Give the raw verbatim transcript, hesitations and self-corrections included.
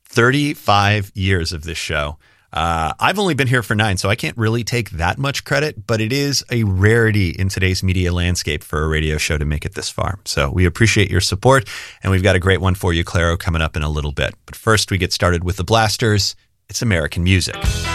thirty-five years of this show. Uh, I've only been here for nine, so I can't really take that much credit, but it is a rarity in today's media landscape for a radio show to make it this far. So we appreciate your support, and we've got a great one for you, Claro, coming up in a little bit. But first, we get started with the Blasters. It's American music.